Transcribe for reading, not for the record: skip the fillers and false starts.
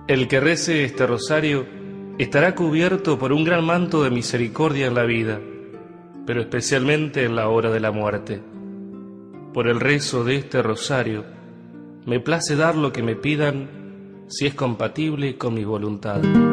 El que rece este rosario estará cubierto por un gran manto de misericordia en la vida, pero especialmente en la hora de la muerte. Por el rezo de este rosario, me place dar lo que me pidan si es compatible con mi voluntad.